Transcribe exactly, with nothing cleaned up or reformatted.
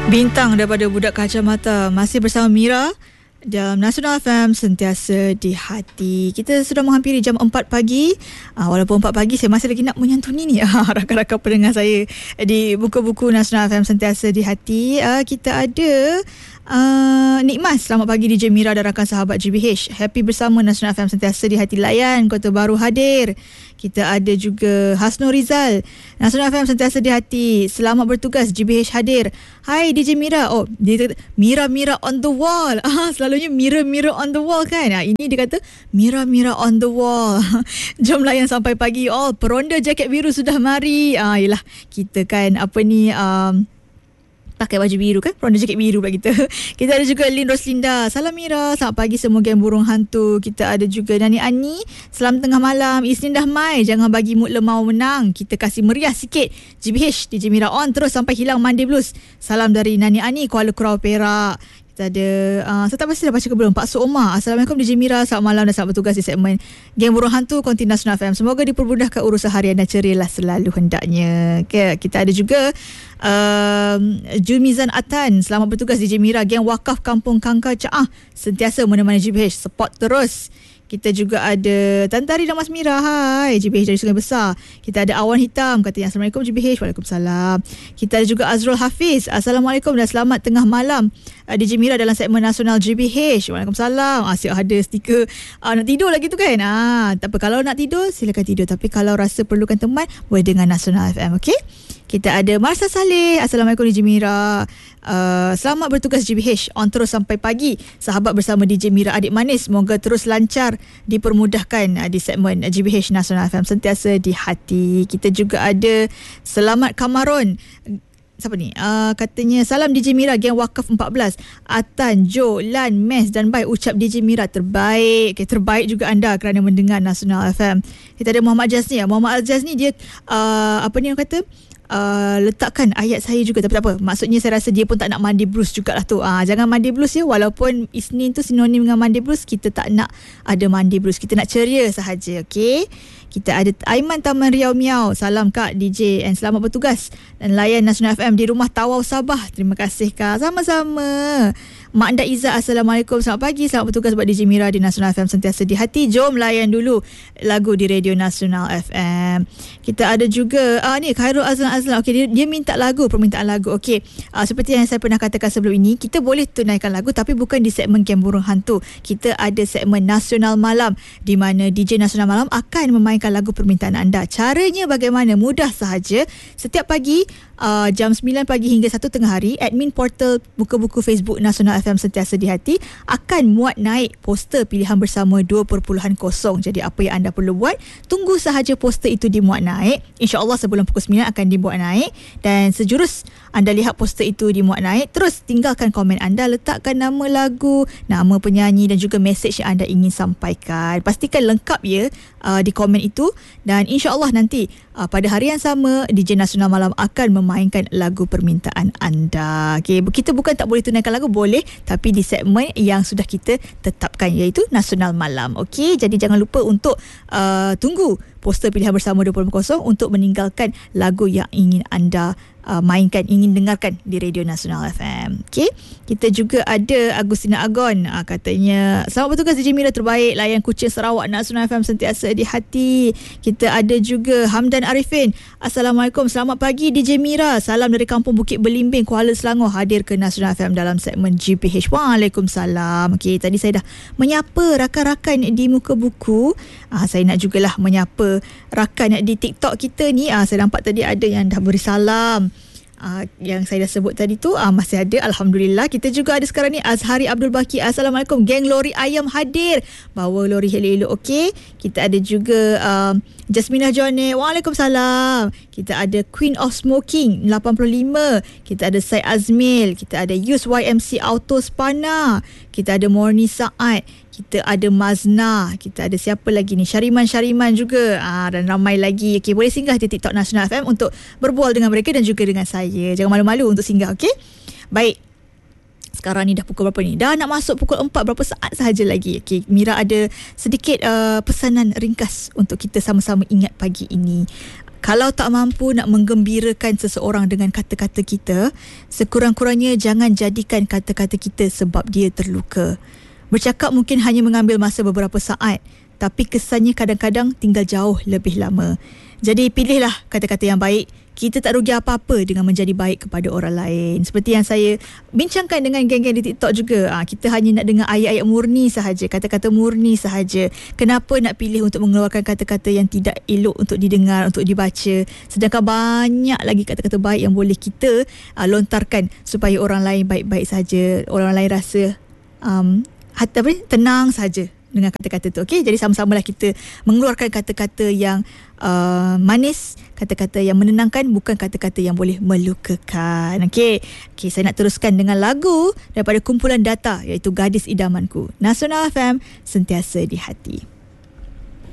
Bintang daripada Budak Kacamata masih bersama Mira dalam Nasional F M, sentiasa di hati. Kita sudah menghampiri jam empat pagi. uh, Walaupun empat pagi, saya masih lagi nak menyantuni ni uh, rakan-rakan pendengar saya di buku-buku Nasional F M sentiasa di hati. uh, Kita ada Uh, Nikmas, selamat pagi D J Mira dan rakan sahabat G B H. Happy bersama Nasional F M sentiasa di hati layan. Kota Baru hadir. Kita ada juga Hasnul Rizal, Nasional F M sentiasa di hati. Selamat bertugas, G B H hadir. Hai D J Mira. Oh, dia kata Mira Mira on the wall. Ah, selalunya Mira Mira on the wall kan. Ah, ini dia kata Mira Mira on the wall. Jom layan sampai pagi. Oh, peronda jaket biru sudah mari. Ah, yelah, kita kan apa ni um, pakai baju biru kan, peronda jaket biru pula kita. Kita ada juga Lin Roslinda. Salam Mira, selamat pagi semua geng burung hantu. Kita ada juga Nani Ani. Selamat tengah malam. Isnin dah mai, jangan bagi mood lemau menang. Kita kasih meriah sikit. G B H D J Mira on terus sampai hilang Monday Blues. Salam dari Nani Ani, Kuala Kurau, Perak. Kita ada, uh, saya tak pasti dah baca ke belum, Pak Su Omar. Assalamualaikum D J Mira, selamat malam dan selamat bertugas di segmen Geng Burung Hantu Konti Nasional F M. Semoga dipermudahkan urusan harian dan cerialah selalu hendaknya. Okay, kita ada juga um, Jumizan Atan. Selamat bertugas D J Mira, Geng Wakaf Kampung Kangkar Caah sentiasa menemani G B H. Support terus. Kita juga ada Tantari dan Mas Mira. Hai, G B H dari Sungai Besar. Kita ada Awan Hitam, katanya Assalamualaikum G B H. Waalaikumsalam. Kita ada juga Azrul Hafiz. Assalamualaikum dan selamat tengah malam D J Mira dalam segmen Nasional G B H. Waalaikumsalam. Asyik ada stiker uh, nak tidur lagi tu kan. Ah, tak apa, kalau nak tidur silakan tidur, tapi kalau rasa perlukan teman boleh dengar Nasional F M. Okey. Kita ada Marsa Saleh. Assalamualaikum D J Mira. Uh, selamat bertugas G B H. On terus sampai pagi. Sahabat bersama D J Mira adik manis. Moga terus lancar, dipermudahkan uh, di segmen G B H Nasional F M sentiasa di hati. Kita juga ada Selamat Kamaron. Siapa ni? Uh, katanya salam D J Mira, Geng Wakaf empat belas. Atan, Jo, Lan, Mes dan Bai ucap D J Mira terbaik. Okay, terbaik juga anda kerana mendengar Nasional F M. Kita ada Muhammad Jazni. Muhammad Jazni dia uh, apa ni orang kata? Uh, letakkan ayat saya juga, tapi tak apa. Maksudnya saya rasa dia pun tak nak mandi blues jugalah tu. Uh, jangan mandi blues ya. Walaupun Isnin tu sinonim dengan mandi blues, kita tak nak ada mandi blues. Kita nak ceria sahaja. Okay. Kita ada Aiman Taman Riau Miau. Salam Kak D J and selamat bertugas dan layan Nasional F M di rumah Tawau Sabah. Terima kasih Kak. Sama-sama. Mak Anda Izzah. Assalamualaikum. Selamat pagi. Selamat bertugas buat D J Mira di Nasional F M sentiasa di hati. Jom layan dulu lagu di Radio Nasional F M. Kita ada juga ah ni Khairul Azlan Azlan. Okey, dia, dia minta lagu, permintaan lagu. Okey. Ah, seperti yang saya pernah katakan sebelum ini, kita boleh tunaikan lagu tapi bukan di segmen Geng Burung Hantu. Kita ada segmen Nasional Malam di mana D J Nasional Malam akan memainkan lagu permintaan anda. Caranya bagaimana? Mudah sahaja. Setiap pagi uh, jam sembilan pagi hingga satu tengah hari, admin portal buku-buku Facebook Nasional F M sentiasa di hati akan muat naik poster pilihan bersama dua perpuluhan kosong. Jadi apa yang anda perlu buat, tunggu sahaja poster itu dimuat naik. InsyaAllah sebelum pukul sembilan akan dimuat naik, dan sejurus anda lihat poster itu dimuat naik, terus tinggalkan komen anda, letakkan nama lagu, nama penyanyi dan juga mesej yang anda ingin sampaikan. Pastikan lengkap ya uh, di komen itu, dan insyaAllah nanti uh, pada hari yang sama D J Nasional Malam akan memainkan lagu permintaan anda. Okay, kita bukan tak boleh tunaikan lagu, boleh, tapi di segmen yang sudah kita tetapkan, iaitu Nasional Malam. Okey, jadi jangan lupa untuk uh, tunggu poster pilihan bersama dua puluh kosong untuk meninggalkan lagu yang ingin anda uh, mainkan, ingin dengarkan di Radio Nasional F M. Okey, kita juga ada Agustina Agon. Uh, katanya selamat bertugas D J Mira terbaik, layan Kuching Sarawak Nasional F M sentiasa di hati. Kita ada juga Hamdan Arifin. Assalamualaikum, selamat pagi D J Mira. Salam dari Kampung Bukit Belimbing, Kuala Selangor, hadir ke Nasional F M dalam segmen G P H. Waalaikumsalam. Okey, tadi saya dah menyapa rakan-rakan di muka buku. Uh, saya nak jugalah menyapa rakan di TikTok kita ni. Uh, saya nampak tadi ada yang dah beri salam. Uh, yang saya dah sebut tadi tu uh, masih ada, Alhamdulillah. Kita juga ada sekarang ni Azhari Abdul Baki. Assalamualaikum, Geng Lori Ayam hadir, bawa lori elok-elok. Okey, kita ada juga uh, Jasminah Johnny. Waalaikumsalam. Kita ada Queen of Smoking lapan puluh lima. Kita ada Syed Azmil. Kita ada Use Y M C Auto Spana. Kita ada Morni Saad. Kita ada Mazna. Kita ada siapa lagi ni? Syariman-Syariman juga. Ah, dan ramai lagi. Okey, boleh singgah di TikTok Nasional F M untuk berbual dengan mereka dan juga dengan saya. Jangan malu-malu untuk singgah, okey? Baik. Sekarang ni dah pukul berapa ni? Dah nak masuk pukul empat, berapa saat sahaja lagi. Okey, Mira ada sedikit uh, pesanan ringkas untuk kita sama-sama ingat pagi ini. Kalau tak mampu nak menggembirakan seseorang dengan kata-kata kita, sekurang-kurangnya jangan jadikan kata-kata kita sebab dia terluka. Bercakap mungkin hanya mengambil masa beberapa saat, tapi kesannya kadang-kadang tinggal jauh lebih lama. Jadi pilihlah kata-kata yang baik. Kita tak rugi apa-apa dengan menjadi baik kepada orang lain. Seperti yang saya bincangkan dengan geng-geng di TikTok juga. Ha, kita hanya nak dengar ayat-ayat murni sahaja, kata-kata murni sahaja. Kenapa nak pilih untuk mengeluarkan kata-kata yang tidak elok untuk didengar, untuk dibaca? Sedangkan banyak lagi kata-kata baik yang boleh kita uh, lontarkan supaya orang lain baik-baik saja. Orang lain rasa um, hati apa ni? tenang saja dengan kata-kata tu. Okey, jadi sama-samalah kita mengeluarkan kata-kata yang uh, manis, kata-kata yang menenangkan, bukan kata-kata yang boleh melukakan. Okey. Okey, saya nak teruskan dengan lagu daripada kumpulan Data, iaitu Gadis Idamanku. Nasional F M, sentiasa di hati.